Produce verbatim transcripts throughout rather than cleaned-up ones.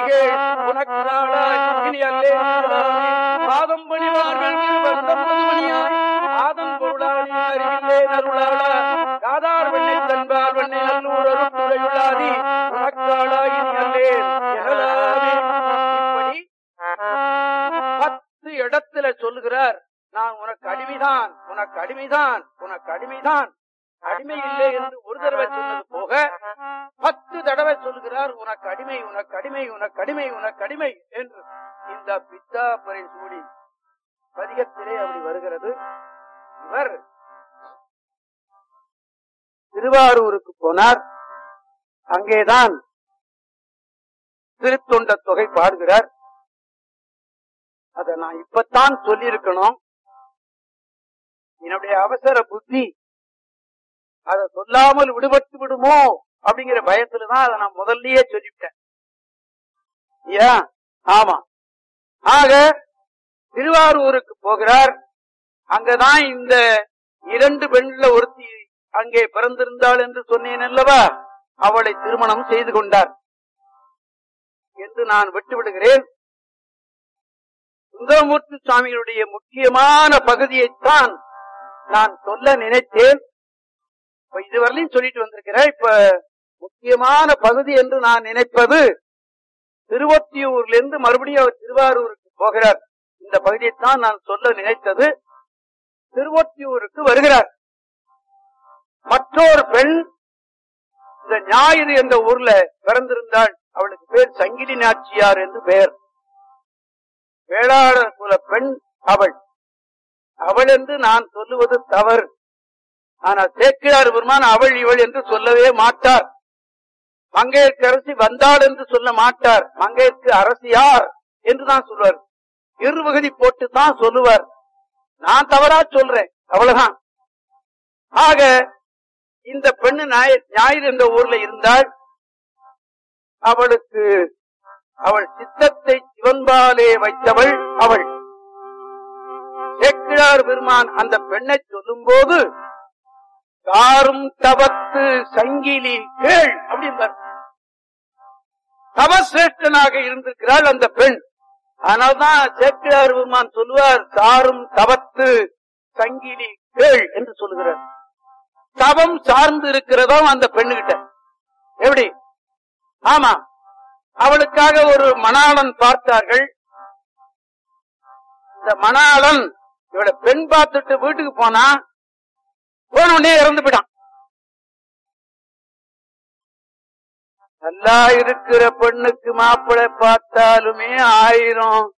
உனக்கு இனி அல்லே பாதம் பணிவார்கள் மணியாய் ஆதம் பொருளாடி அறிவில்லே நருளாளா காதார் வெண்ணை தன்பால் வெண்ணை நல்லூர் அருள்துறையுள்ளாதி உனக்காளா இனி அல்லே எனலாமே. இப்படி பத்து இடத்துல சொல்லுகிறார், நான் உனக்கு அடிமைதான், உனக்கு அடிமைதான், உனக்கு அடிமைதான். அடிமை இல்லை என்று ஒரு தடவை சொன்னது போக பத்து தடவை சொல்லுகிறார், உனக்கு அடிமை, உனக்கு அடிமை, உனக்கு அடிமை, உனக்கு அடிமை என்று. இந்த பித்தாபரை சூடி பதிகத்திலே அப்படி வருகிறது. இவர் திருவாரூருக்கு போனார். அங்கேதான் திருத்தொண்ட தொகை பாடுகிறார். அத நான் இப்பத்தான் சொல்லியிருக்கணும். என்னுடைய அவசர புத்தி அதை சொல்லாமல் விடுபட்டு விடுமோ அப்படிங்கிற பயத்துலதான் அதை நான் முதல்லயே சொல்லிவிட்டேன். ஏன்? ஆமா. ஆக திருவாரூருக்கு போகிறார். அங்கதான் இந்த இரண்டு பெண்ல ஒருத்தி அங்கே பிறந்திருந்தாள் என்று சொன்னேன் அல்லவா, அவளை திருமணம் செய்து கொண்டார் என்று நான் விட்டுவிடுகிறேன். சுந்தரமூர்த்தி சுவாமிகளுடைய முக்கியமான பகுதியைத்தான் நான் சொல்ல நினைத்தேன். இப்ப இதுவரையிலும் சொல்லிட்டு வந்திருக்கிறேன். இப்ப முக்கியமான பகுதி என்று நான் நினைப்பது திருவொற்றியூர்ல இருந்து மறுபடியும் அவர் திருவாரூருக்கு போகிறார். இந்த பகுதியைத்தான் நான் சொல்ல நினைத்தது. திருவொற்றியூருக்கு வருகிறார். மற்றொரு பெண் இந்த ஞாயிறு என்ற ஊர்ல பிறந்திருந்தாள். அவளுக்கு பேர் சங்கிலி நாச்சியார் என்று பெயர். வேளாளர் குல பெண் அவள். அவள் என்று நான் சொல்லுவது தவறு. ஆனால் சேக்கிழார் பெருமான் அவள் இவள் என்று சொல்லவே மாட்டார். மங்கையர்க்கு அரசி வந்தாள் என்று சொல்ல மாட்டார். மங்கையர்க்கு அரசியார் என்றுதான் சொல்வார். இருவகதி போட்டு தான் சொல்லுவார். நான் தவறா சொல்றேன், அவ்வளவுதான். ஆக இந்த பெண்ணு ஞாயிறு என்ற ஊர்ல இருந்தாள். அவளுக்கு அவள் சித்தத்தை சிவன்பாலே வைத்தவள் அவள். சேக்கிழார் பெருமான் அந்த பெண்ணை சொல்லும் போது காரும் தவத்து சங்கிலி கேள் அப்படின்பார். தவசிரேஷ்டனாக இருந்திருக்கிறாள் அந்த பெண். ஆனால்தான் சேக்கிழார் பெருமான் சொல்லுவார், காரும் தவத்து சங்கிலி கேள் என்று சொல்லுகிறார். தவம் சார்ந்து இருக்கிறதோ அந்த பெண்ணுகிட்ட. எப்படி? ஆமா, அவளுக்காக ஒரு மணாளன் பார்த்தார்கள். இந்த மணாளன் இவளை பெண் பார்த்துட்டு வீட்டுக்கு போனா போன உடனே இறந்து போயிட்டான். நல்லா இருக்கிற பெண்ணுக்கு மாப்பிள்ளை பார்த்தாலுமே ஆயிரம்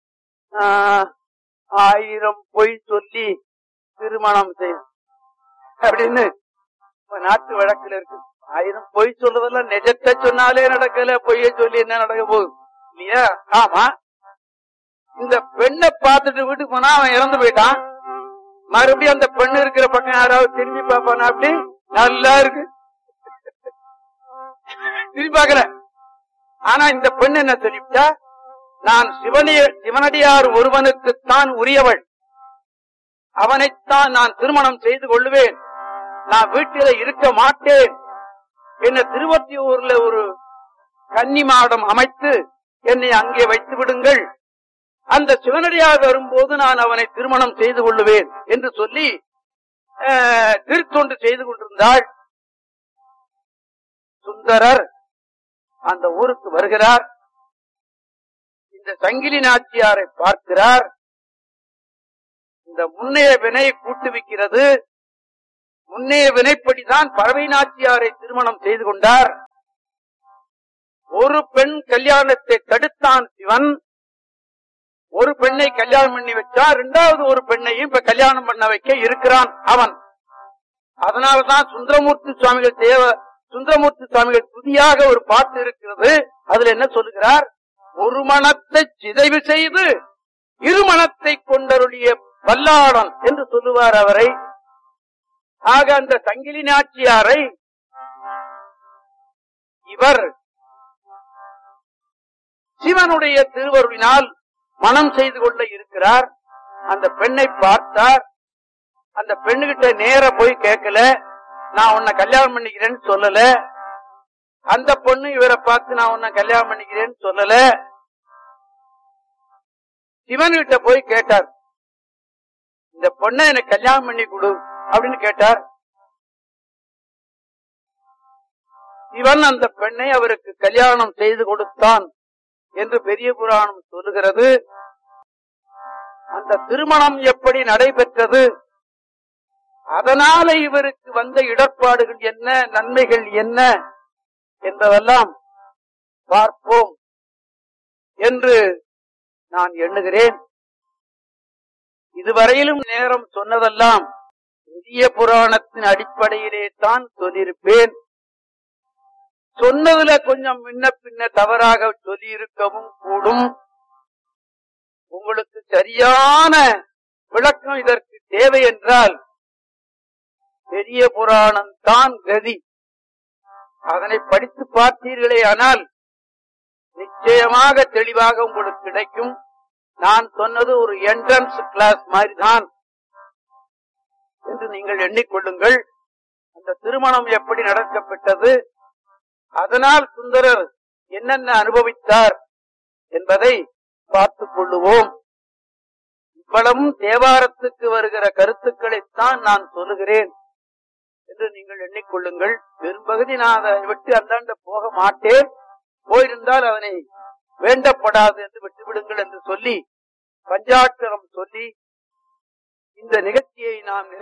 ஆயிரம் பொய் சொல்லி திருமணம் செய்யும் அப்படின்னு நாட்டு வழக்குல இருக்கு. ஆயிரம் பொய் சொல்றதெல்லாம் நிஜத்தை சொன்னாலே நடக்கல, பொய்ய சொல்லி என்ன நடக்க போகுது இல்லையா? ஆமா. இந்த பெண்ணை பார்த்துட்டு வீட்டுக்கு போனா அவன் இறந்து போயிட்டான். மறுபடியும் அந்த பெண்ணு இருக்கிற பக்கம் யாராவது திரும்பி பாப்பானா? அப்படி நல்லா இருக்கு, திரும்பி பாக்கல. ஆனா இந்த பெண்ணு என்ன சொல்லிவிட்டா, நான் சிவனிய சிவனடியார் ஒருவனுக்குத்தான் உரியவள், அவனைத்தான் நான் திருமணம் செய்து கொள்ளுவேன், நான் வீட்டில இருக்க மாட்டேன். என்ன திருவொற்றியூர்ல ஒரு கன்னி மாடம் அமைத்து என்னை அங்கே வைத்து விடுங்கள், அந்த சிவனடியார் வரும்போது நான் அவனை திருமணம் செய்து கொள்ளுவேன் என்று சொல்லி திருத்தொண்டு செய்து கொண்டிருந்தாள். சுந்தரர் அந்த ஊருக்கு வருகிறார். இந்த சங்கிலி நாச்சியாரை பார்க்கிறார். இந்த முன்னைய வினை கூட்டுவிக்கிறது. முன்னைய வினைப்படிதான் பறவை நாச்சியாரை திருமணம் செய்து கொண்டார். ஒரு பெண் கல்யாணத்தை தடுத்தான் சிவன். ஒரு பெண்ணை கல்யாணம் பண்ணி வச்சா இரண்டாவது ஒரு பெண்ணையும் இப்ப கல்யாணம் பண்ண வைக்க இருக்கிறான் அவன். அதனால்தான் சுந்தரமூர்த்தி சுவாமிகள் தேவ சுந்தரமூர்த்தி சுவாமிகள் புதியாக ஒரு பாட்டு இருக்கிறது. அதுல என்ன சொல்லுகிறார்? ஒரு மனத்தை சிதைவு செய்து இருமணத்தை கொண்டருடைய வல்லாளன் என்று சொல்லுவார் அவரை. ஆக அந்த சங்கிலி நாச்சியாரை இவர் சிவனுடைய திருவருளினால் மனம் செய்து கொள்ள இருக்கிறார். அந்த பெண்ணை பார்த்தார். அந்த பெண்ணுகிட்ட நேர போய் கேட்கல, நான் உன்னை கல்யாணம் பண்ணிக்கிறேன்னு சொல்லல. அந்த பொண்ணு இவரை பார்த்து நான் உன்னை கல்யாணம் பண்ணிக்கிறேன்னு சொல்லல. சிவன்கிட்ட போய் கேட்டார், இந்த பொண்ணை எனக்கு கல்யாணம் பண்ணி கொடு அப்படின்னு கேட்டார். சிவன் அந்த பெண்ணை அவருக்கு கல்யாணம் செய்து கொடுத்தான் என்று பெரிய புராணம் சொல்லுகிறது. அந்த திருமணம் எப்படி நடைபெற்றது, அதனால இவருக்கு வந்த இடர்பாடுகள் என்ன, நன்மைகள் என்ன என்பதெல்லாம் பார்ப்போம் என்று நான் எண்ணுகிறேன். இதுவரையிலும் நேரம் சொன்னதெல்லாம் பெரிய புராணத்தின் அடிப்படையிலே தான் சொல்லியிருப்பேன். சொன்னதுல கொஞ்சம் முன்ன பின்ன தவறாக சொல்லியிருக்கவும் கூடும். உங்களுக்கு சரியான விளக்கம் இதற்கு தேவை என்றால் பெரிய புராணம் தான் கதி. அதனை படித்து பார்த்தீர்களே ஆனால் நிச்சயமாக தெளிவாக உங்களுக்கு கிடைக்கும். நான் சொன்னது ஒரு என்ட்ரன்ஸ் கிளாஸ் மாதிரி தான் என்று நீங்கள் எண்ணிக்கொள்ளுங்கள். அந்த திருமணம் எப்படி நடக்கப்பட்டது, அதனால் சுந்தரர் என்னென்ன அனுபவித்தார் என்பதை பார்த்துக் கொள்ளுவோம். இவ்வளவும் தேவாரத்துக்கு வருகிற கருத்துக்களைத்தான் நான் சொல்லுகிறேன் என்று நீங்கள் எண்ணிக்கொள்ளுங்கள். பெரும்பகுதி நான் அதை விட்டு அந்தாண்ட போக மாட்டேன். போயிருந்தால் அதனை வேண்டப்படாது என்று விட்டுவிடுங்கள் என்று சொல்லி பஞ்சாட்சரம் சொல்லி இந்த நிகழ்ச்சியை நாம்